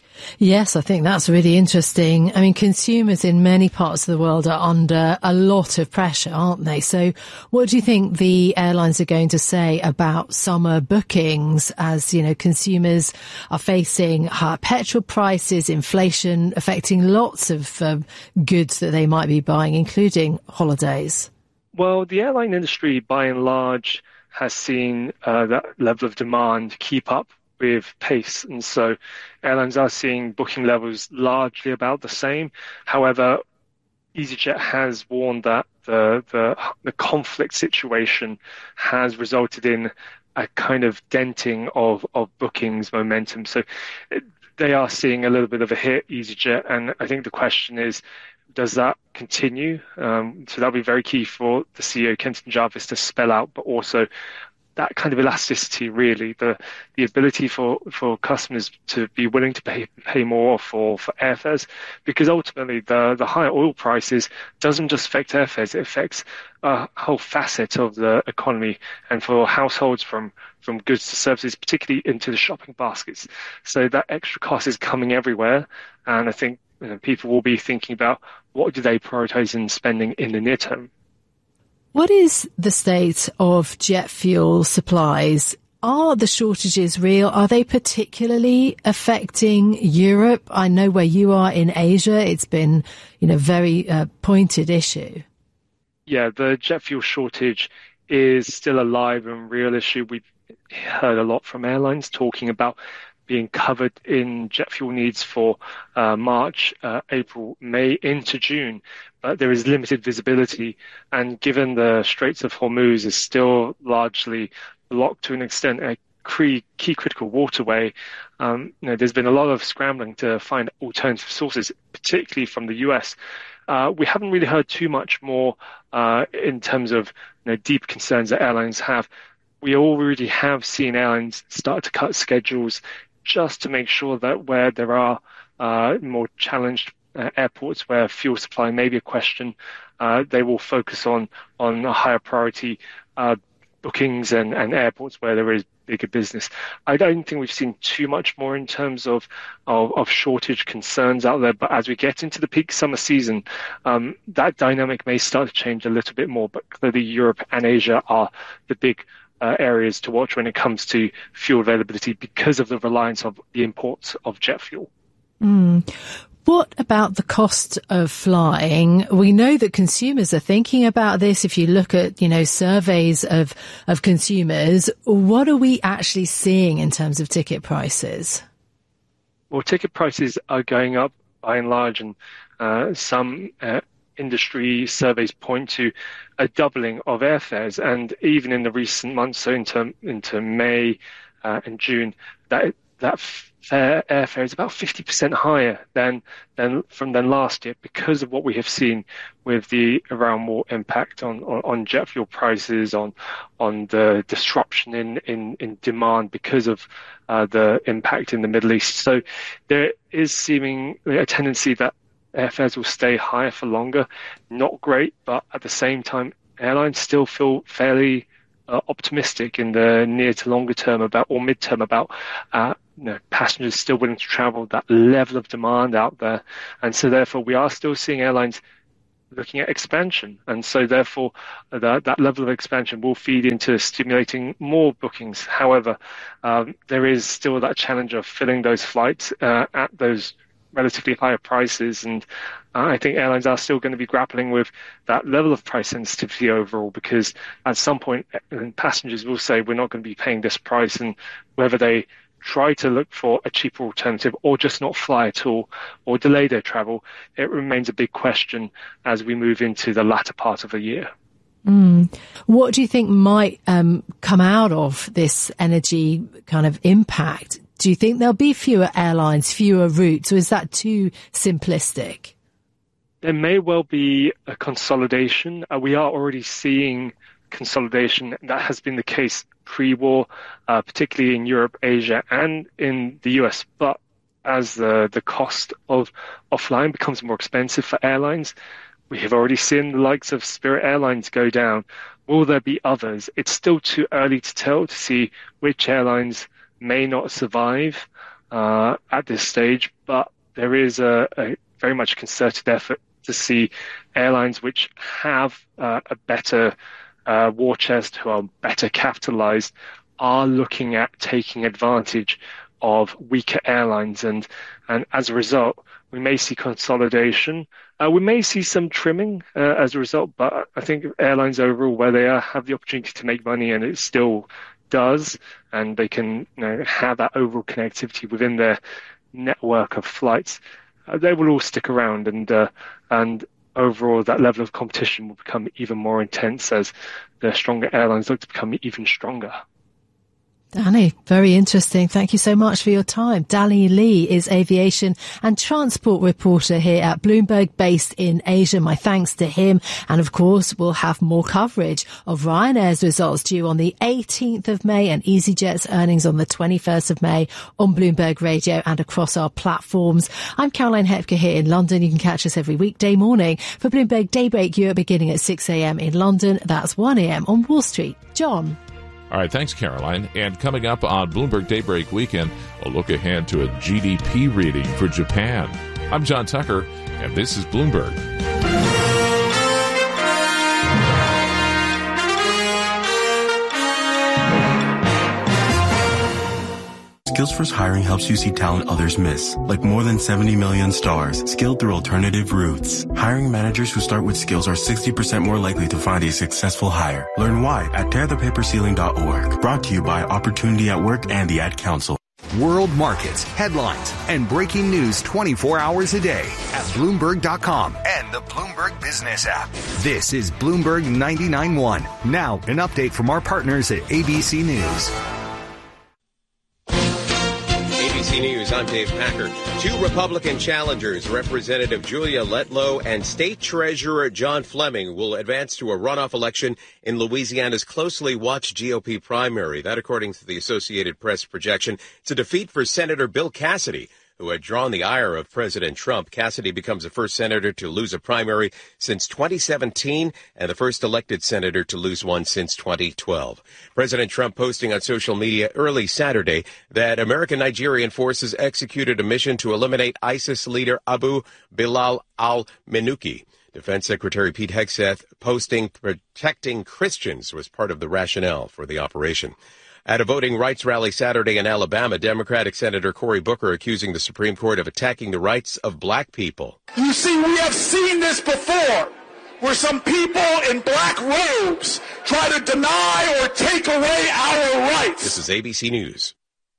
Yes, I think that's really interesting. I mean, consumers in many parts of the world are under a lot of pressure, aren't they? So what do you think the airlines are going to say about summer bookings as, you know, consumers are facing higher petrol prices, inflation affecting lots of um, goods that they might be buying, including holidays? Well, the airline industry, by and large, has seen uh, that level of demand keep up with pace, and so airlines are seeing booking levels largely about the same. However, EasyJet has warned that the the, the conflict situation has resulted in a kind of denting of, of bookings momentum. So it, they are seeing a little bit of a hit, EasyJet, and I think the question is, does that continue? Um, so that'll be very key for the C E O, Kenton Jarvis, to spell out, but also that kind of elasticity, really, the the ability for, for customers to be willing to pay pay more for, for airfares, because ultimately the, the higher oil prices doesn't just affect airfares, it affects a whole facet of the economy, and for households from, from goods to services, particularly into the shopping baskets. So that extra cost is coming everywhere, and I think, you know, people will be thinking about what do they prioritize in spending in the near term. What is the state of jet fuel supplies? Are the shortages real? Are they particularly affecting Europe? I know where you are in Asia, it's been, you know, very uh, pointed issue. Yeah, the jet fuel shortage is still a live and real issue. We've heard a lot from airlines talking about being covered in jet fuel needs for uh, March, uh, April, May into June. But there is limited visibility, and given the Straits of Hormuz is still largely blocked to an extent, a key, key critical waterway, um, you know, there's been a lot of scrambling to find alternative sources, particularly from the U S. Uh, we haven't really heard too much more uh, in terms of, you know, deep concerns that airlines have. We already have seen airlines start to cut schedules just to make sure that where there are uh, more challenged uh, airports where fuel supply may be a question, uh, they will focus on on a higher priority uh, bookings and, and airports where there is bigger business. I don't think we've seen too much more in terms of, of, of shortage concerns out there, but as we get into the peak summer season, um, that dynamic may start to change a little bit more, but clearly Europe and Asia are the big Uh, areas to watch when it comes to fuel availability because of the reliance of the imports of jet fuel. Mm. What about the cost of flying? We know that consumers are thinking about this. If you look at, you know, surveys of, of consumers, what are we actually seeing in terms of ticket prices? Well, ticket prices are going up by and large, and uh, some uh, industry surveys point to a doubling of airfares, and even in the recent months, so into into May uh, and June, that that fare, airfare is about fifty percent higher than than from than last year because of what we have seen with the Iran war impact on, on, on jet fuel prices, on on the disruption in, in, in demand because of uh, the impact in the Middle East. So there is seeming a tendency that airfares will stay higher for longer. Not great, but at the same time, airlines still feel fairly uh, optimistic in the near to longer term about, or mid-term about, uh, you know, passengers still willing to travel, that level of demand out there. And so therefore we are still seeing airlines looking at expansion. And so therefore uh, that, that level of expansion will feed into stimulating more bookings. However, um, there is still that challenge of filling those flights uh, at those relatively higher prices, and uh, I think airlines are still going to be grappling with that level of price sensitivity overall, because at some point uh, passengers will say we're not going to be paying this price, and whether they try to look for a cheaper alternative or just not fly at all or delay their travel, it remains a big question as we move into the latter part of the year. Mm. What do you think might um, come out of this energy kind of impact? Do you think there'll be fewer airlines, fewer routes, or is that too simplistic? There may well be a consolidation. Uh, we are already seeing consolidation. That has been the case pre-war, uh, particularly in Europe, Asia, and in the U S. But as the, the cost of, of flying becomes more expensive for airlines, we have already seen the likes of Spirit Airlines go down. Will there be others? It's still too early to tell to see which airlines may not survive uh, at this stage, but there is a, a very much concerted effort to see airlines which have uh, a better uh, war chest, who are better capitalized, are looking at taking advantage of weaker airlines, and and as a result, we may see consolidation. Uh, we may see some trimming uh, as a result, but I think airlines overall, where they are, have the opportunity to make money, and it still does, and they can, you know, have that overall connectivity within their network of flights, uh, they will all stick around, and uh, and overall that level of competition will become even more intense as the stronger airlines look to become even stronger. Danny, very interesting. Thank you so much for your time. Danny Lee is aviation and transport reporter here at Bloomberg, based in Asia. My thanks to him. And of course, we'll have more coverage of Ryanair's results due on the eighteenth of May and EasyJet's earnings on the twenty-first of May on Bloomberg Radio and across our platforms. I'm Caroline Hepker here in London. You can catch us every weekday morning for Bloomberg Daybreak Europe beginning at six a.m. in London. That's one a.m. on Wall Street. John. All right, thanks, Caroline. And coming up on Bloomberg Daybreak Weekend, a look ahead to a G D P reading for Japan. I'm John Tucker, and this is Bloomberg. Skillsforce Hiring helps you see talent others miss, like more than seventy million stars, skilled through alternative routes. Hiring managers who start with skills are sixty percent more likely to find a successful hire. Learn why at tear the paper ceiling dot org. Brought to you by Opportunity at Work and the Ad Council. World markets, headlines, and breaking news twenty-four hours a day at Bloomberg dot com and the Bloomberg Business app. This is Bloomberg ninety-nine point one. Now, an update from our partners at A B C News. A B C News, I'm Dave Packer. Two Republican challengers, Representative Julia Letlow and State Treasurer John Fleming, will advance to a runoff election in Louisiana's closely watched G O P primary. That, according to the Associated Press projection, it's a defeat for Senator Bill Cassidy, who had drawn the ire of President Trump. Cassidy becomes the first senator to lose a primary since twenty seventeen and the first elected senator to lose one since twenty twelve. President Trump posting on social media early Saturday that American Nigerian forces executed a mission to eliminate ISIS leader Abu Bilal al-Minuki. Defense Secretary Pete Hegseth posting protecting Christians was part of the rationale for the operation. At a voting rights rally Saturday in Alabama, Democratic Senator Cory Booker accusing the Supreme Court of attacking the rights of black people. You see, we have seen this before, where some people in black robes try to deny or take away our rights. This is A B C News.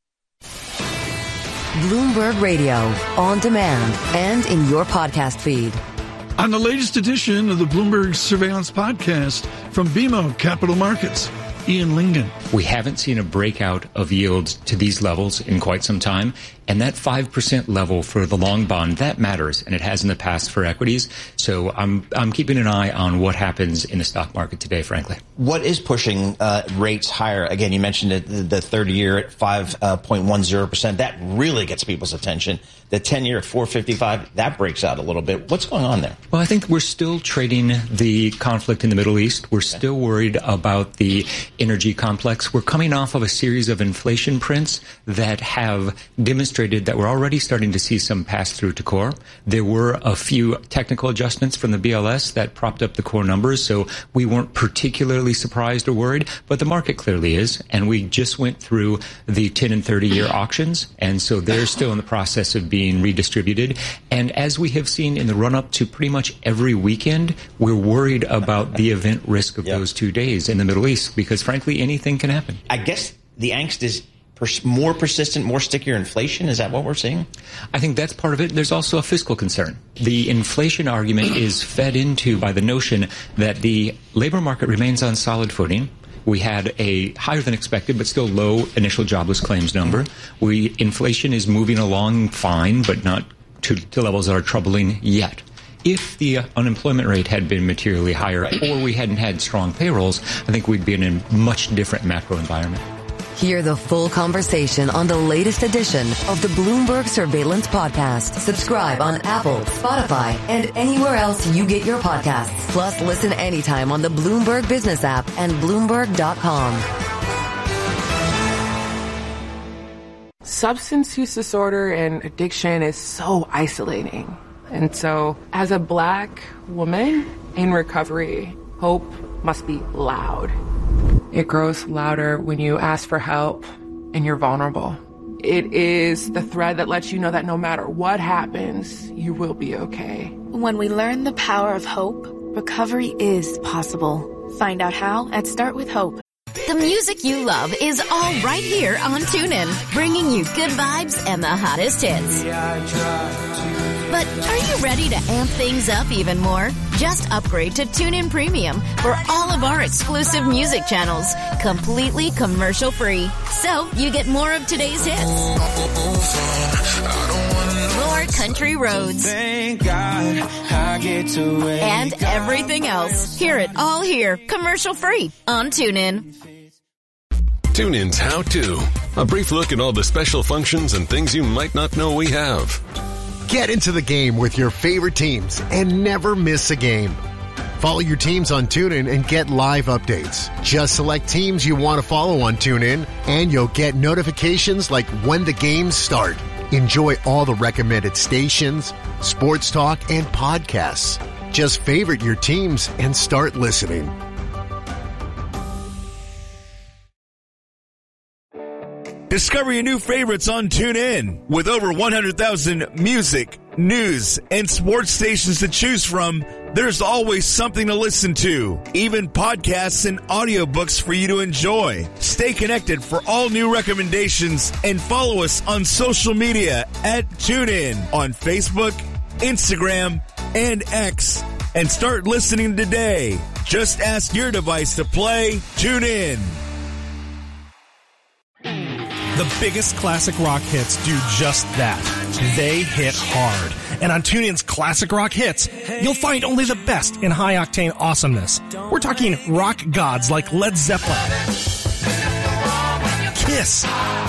Bloomberg Radio, on demand and in your podcast feed. On the latest edition of the Bloomberg Surveillance Podcast from B M O Capital Markets. Ian Lingen. We haven't seen a breakout of yields to these levels in quite some time. And that five percent level for the long bond, that matters, and it has in the past for equities. So I'm I'm keeping an eye on what happens in the stock market today, frankly. What is pushing uh, rates higher? Again, you mentioned it, the thirty-year at five point one zero percent. That really gets people's attention. The ten-year at four fifty-five, that breaks out a little bit. What's going on there? Well, I think we're still trading the conflict in the Middle East. We're still worried about the energy complex. We're coming off of a series of inflation prints that have demonstrated that we're already starting to see some pass-through to core. There were a few technical adjustments from the B L S that propped up the core numbers, so we weren't particularly surprised or worried, but the market clearly is, and we just went through the ten and thirty-year auctions, and so they're still in the process of being redistributed. And as we have seen in the run-up to pretty much every weekend, we're worried about the event risk of yep. those two days in the Middle East, because frankly, anything can happen. I guess the angst is more persistent, more stickier inflation? Is that what we're seeing? I think that's part of it. There's also a fiscal concern. The inflation argument is fed into by the notion that the labor market remains on solid footing. We had a higher than expected but still low initial jobless claims number. We inflation is moving along fine, but not to, to levels that are troubling yet. If the uh, unemployment rate had been materially higher or we hadn't had strong payrolls, I think we'd be in a much different macro environment. Hear the full conversation on the latest edition of the Bloomberg Surveillance Podcast. Subscribe on Apple, Spotify, and anywhere else you get your podcasts. Plus, listen anytime on the Bloomberg Business app and Bloomberg dot com. Substance use disorder and addiction is so isolating. And so, as a Black woman in recovery, hope must be loud. It grows louder when you ask for help and you're vulnerable. It is the thread that lets you know that no matter what happens, you will be okay. When we learn the power of hope, recovery is possible. Find out how at Start With Hope. The music you love is all right here on TuneIn, bringing you good vibes and the hottest hits. But are you ready to amp things up even more? Just upgrade to TuneIn Premium for all of our exclusive music channels, completely commercial-free. So you get more of today's hits, more country roads, Thank God I get to wake and everything else. Hear it all here, commercial-free on TuneIn. TuneIn's How To. A brief look at all the special functions and things you might not know we have. Get into the game with your favorite teams and never miss a game. Follow your teams on TuneIn and get live updates. Just select teams you want to follow on TuneIn and you'll get notifications like when the games start. Enjoy all the recommended stations, sports talk, and podcasts. Just favorite your teams and start listening. Discover your new favorites on TuneIn. With over one hundred thousand music, news, and sports stations to choose from, there's always something to listen to. Even podcasts and audiobooks for you to enjoy. Stay connected for all new recommendations and follow us on social media at TuneIn on Facebook, Instagram, and X. And start listening today. Just ask your device to play TuneIn. The biggest classic rock hits do just that. They hit hard. And on TuneIn's Classic Rock Hits, you'll find only the best in high-octane awesomeness. We're talking rock gods like Led Zeppelin, Kiss,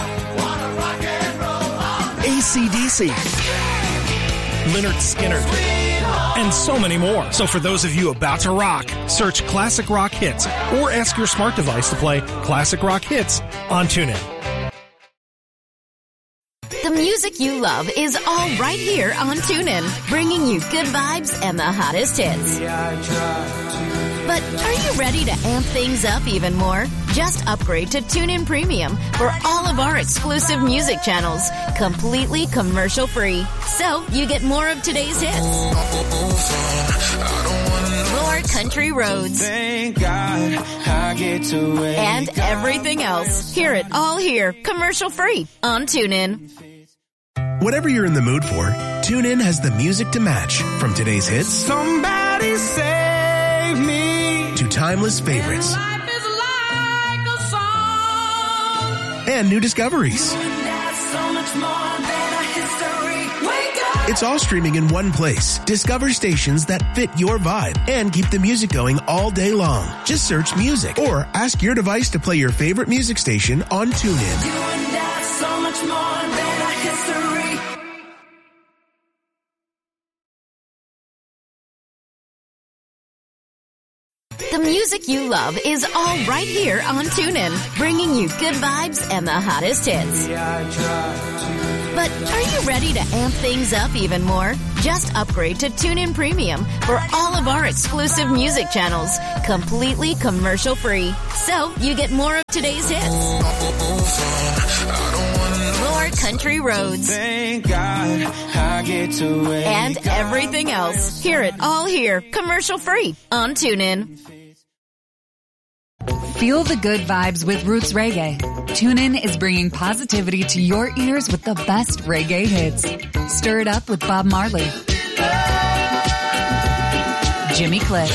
A C D C, Lynyrd Skynyrd, and so many more. So for those of you about to rock, search Classic Rock Hits or ask your smart device to play Classic Rock Hits on TuneIn. The music you love is all right here on TuneIn, bringing you good vibes and the hottest hits. But are you ready to amp things up even more? Just upgrade to TuneIn Premium for all of our exclusive music channels, completely commercial-free. So you get more of today's hits, more country roads, Thank God I get to wake and everything else. Hear it all here, commercial-free on TuneIn. Whatever you're in the mood for, TuneIn has the music to match. From today's hits, Somebody save me, to timeless favorites. Life is like and new discoveries. It's all streaming in one place. Discover stations that fit your vibe and keep the music going all day long. Just search music or ask your device to play your favorite music station on TuneIn. The music you love is all right here on TuneIn, bringing you good vibes and the hottest hits. But are you ready to amp things up even more? Just upgrade to TuneIn Premium for all of our exclusive music channels, completely commercial-free. So you get more of today's hits, more country roads, Thank God I get to wake and everything else. Hear it all here, commercial-free on TuneIn. Feel the good vibes with Roots Reggae. TuneIn is bringing positivity to your ears with the best reggae hits. Stir it up with Bob Marley, Jimmy Cliff,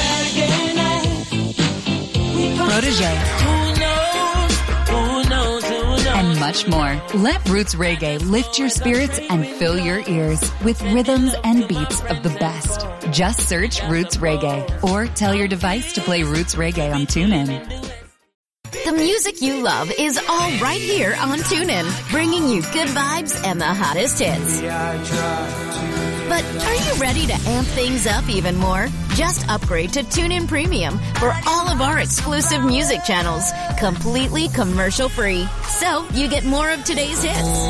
Protégé, and much more. Let Roots Reggae lift your spirits and fill your ears with rhythms and beats of the best. Just search Roots Reggae or tell your device to play Roots Reggae on TuneIn. The music you love is all right here on TuneIn, bringing you good vibes and the hottest hits. But are you ready to amp things up even more? Just upgrade to TuneIn Premium for all of our exclusive music channels, completely commercial-free. So you get more of today's hits,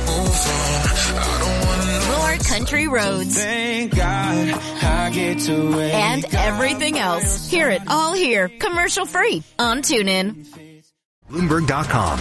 more country roads, Thank God I get to wake and everything else. Hear it all here, commercial-free on TuneIn. Bloomberg dot com.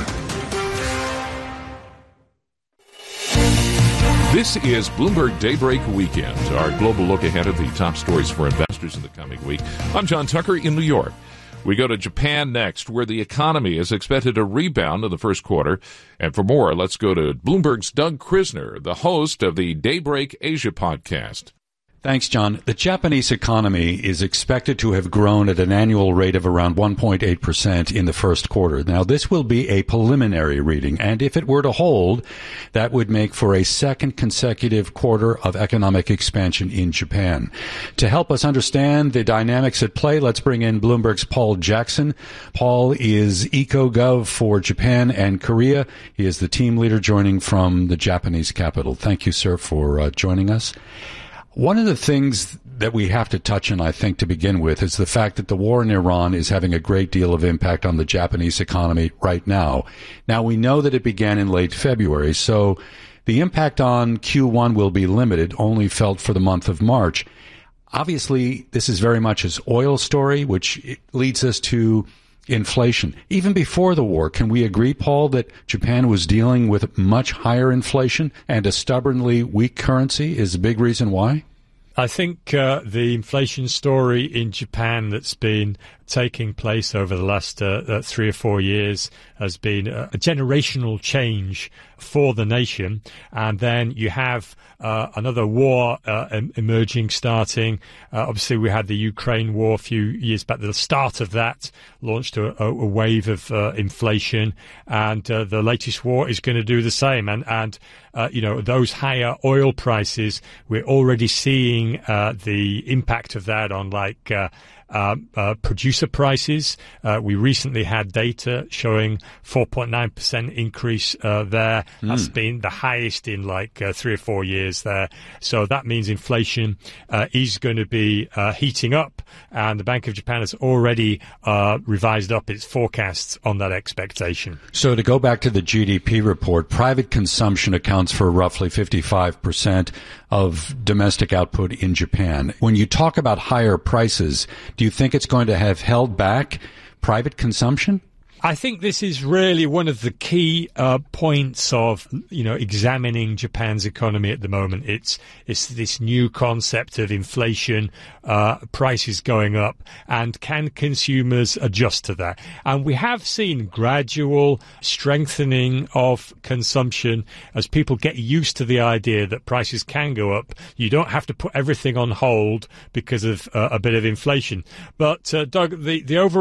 This is Bloomberg Daybreak Weekend, our global look ahead at the top stories for investors in the coming week. I'm John Tucker in New York. We go to Japan next, where the economy is expected to rebound in the first quarter. And for more, let's go to Bloomberg's Doug Krisner, the host of the Daybreak Asia podcast. Thanks, John. The Japanese economy is expected to have grown at an annual rate of around one point eight percent in the first quarter. Now, this will be a preliminary reading, and if it were to hold, that would make for a second consecutive quarter of economic expansion in Japan. To help us understand the dynamics at play, let's bring in Bloomberg's Paul Jackson. Paul is EcoGov for Japan and Korea. He is the team leader joining from the Japanese capital. Thank you, sir, for uh, joining us. One of the things that we have to touch on, I think, to begin with, is the fact that the war in Iran is having a great deal of impact on the Japanese economy right now. Now, we know that it began in late February, so the impact on Q one will be limited, only felt for the month of March. Obviously, this is very much an oil story, which leads us to inflation. Even before the war, can we agree, Paul, that Japan was dealing with much higher inflation and a stubbornly weak currency is a big reason why? I think uh, the inflation story in Japan that's been taking place over the last uh, uh, three or four years has been a, a generational change for the nation. And then you have uh, another war uh, em- emerging, starting. Uh, obviously, we had the Ukraine war a few years back. The start of that launched a, a wave of uh, inflation, and uh, the latest war is going to do the same. And, and uh, you know, those higher oil prices, we're already seeing uh, the impact of that on, like, uh, Uh, uh, producer prices. Uh, we recently had data showing four point nine percent increase uh, there. Mm. That's been the highest in like uh, three or four years there. So that means inflation uh, is going to be uh, heating up, and the Bank of Japan has already uh, revised up its forecasts on that expectation. So to go back to the G D P report, private consumption accounts for roughly fifty-five percent of domestic output in Japan. When you talk about higher prices, do you think it's going to have held back private consumption? I think this is really one of the key uh, points of, you know, examining Japan's economy at the moment. It's it's this new concept of inflation, uh, prices going up, and can consumers adjust to that? And we have seen gradual strengthening of consumption as people get used to the idea that prices can go up. You don't have to put everything on hold because of uh, a bit of inflation. But, uh, Doug, the, the overall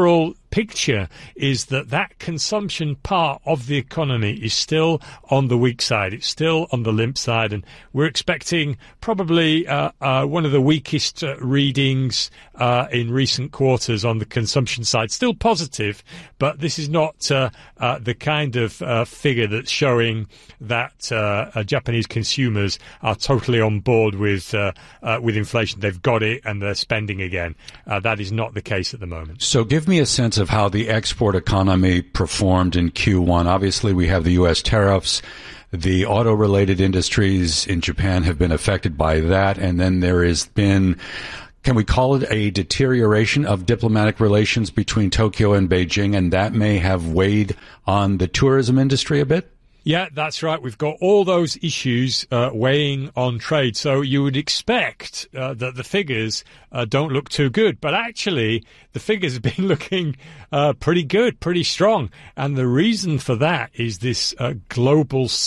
picture is that that consumption part of the economy is still on the weak side. It's still on the limp side, and we're expecting probably uh, uh, one of the weakest uh, readings uh, in recent quarters on the consumption side. Still positive, but this is not uh, uh, the kind of uh, figure that's showing that uh, uh, Japanese consumers are totally on board with uh, uh, with inflation. They've got it and they're spending again. Uh, that is not the case at the moment. So give me a sense of how the export economy performed in Q one. Obviously, we have the U S tariffs. The auto-related industries in Japan have been affected by that. And then there has been, can we call it a deterioration of diplomatic relations between Tokyo and Beijing? And that may have weighed on the tourism industry a bit? Yeah, that's right. We've got all those issues uh, weighing on trade. So you would expect uh, that the figures uh, don't look too good. But actually, the figures have been looking uh, pretty good, pretty strong. And the reason for that is this uh, global